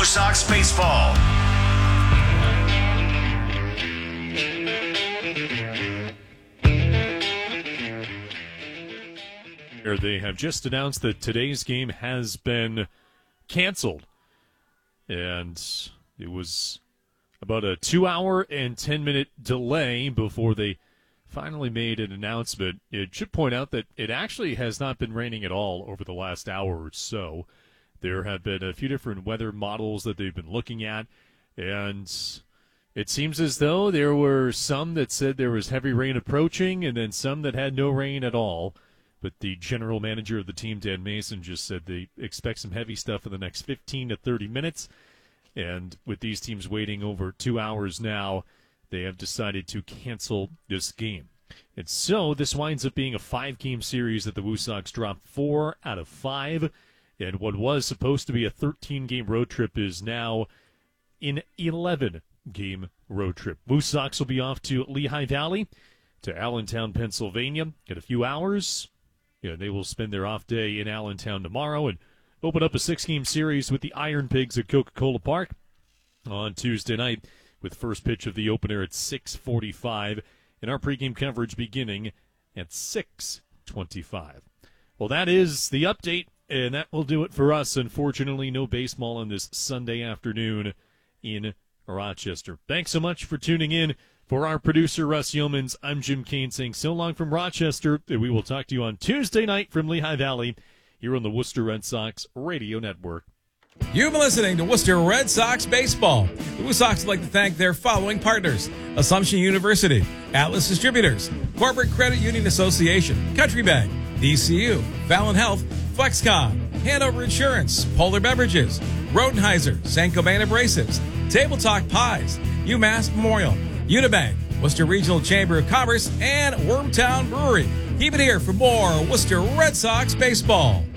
Sox baseball. They have just announced that today's game has been canceled. And it was about a 2-hour and 10-minute delay before they finally made an announcement. It should point out that it actually has not been raining at all over the last hour or so. There have been a few different weather models that they've been looking at, and it seems as though there were some that said there was heavy rain approaching and then some that had no rain at all. But the general manager of the team, Dan Mason, just said they expect some heavy stuff in the next 15 to 30 minutes. And with these teams waiting over 2 hours now, they have decided to cancel this game. And so this winds up being a 5-game series that the Woo Sox dropped 4 out of 5. And what was supposed to be a 13-game road trip is now an 11-game road trip. Woo Sox will be off to Lehigh Valley, to Allentown, Pennsylvania, in a few hours. They will spend their off day in Allentown tomorrow and open up a 6-game series with the Iron Pigs at Coca-Cola Park on Tuesday night, with first pitch of the opener at 6:45 and our pregame coverage beginning at 6:25. Well, that is the update, and that will do it for us. Unfortunately, no baseball on this Sunday afternoon in Rochester. Thanks so much for tuning in. For our producer, Russ Yeomans, I'm Jim Kane saying so long from Rochester. We will talk to you on Tuesday night from Lehigh Valley here on the Worcester Red Sox Radio Network. You've been listening to Worcester Red Sox Baseball. The Woo Sox would like to thank their following partners: Assumption University, Atlas Distributors, Corporate Credit Union Association, Country Bank, DCU, Fallon Health, Flexcom, Hanover Insurance, Polar Beverages, Rodenheiser, Saint-Gobain Abrasives, Table Talk Pies, UMass Memorial, Unibank, Worcester Regional Chamber of Commerce, and Wormtown Brewery. Keep it here for more Worcester Red Sox Baseball.